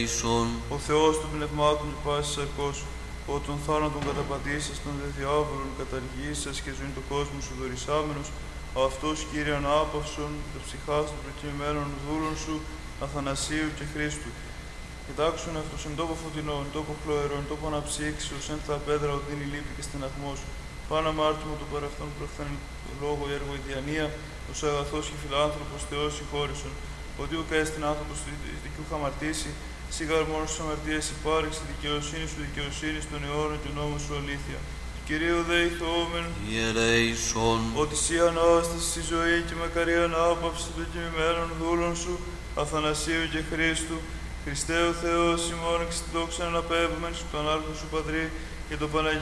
Ο Θεός των πνευμάτων του πάσης σαρκός, ο των θάνατων καταπατήσας, των δε διάβολων καταργήσας και ζωήν του κόσμου σου δωρησάμενος, αυτός Κύριε ανάπαυσον, τα ψυχάς των προκειμένων δούλων σου, Αθανασίου και Χρήστου. Κοιτάξουν αυτός εν τόπο φωτεινό, εν τόπο χλωερό, εν τόπο αναψύξεως, εν τα πέδρα οδύνη λύπη και στεναχμός. Πάνω αμάρτημα του παραυτόν προχθέν λόγο έργο η διανία, ως αγαθός και φιλάνθρωπος Θεός συγχώρησον. Ότι ουκ έστειν άνθρωπος του δικαιού χαμαρτήσει, σίγαρ μόνος της αμαρτίας υπάρξει, δικαιοσύνη σου δικαιοσύνη των αιώνων και νόμου σου αλήθεια. Του Κυρίου δε ηθόμεν, ότι σύ ανάσταση στη ζωή και μακαρή ανάπαυση των κοιμημένων δούλων σου, Αθανασίου και Χρήστου. Χριστέ ο Θεός ημών εξ τη δόξα αναπέμπομεν στον Άρχον σου Πατρί και το Παναγία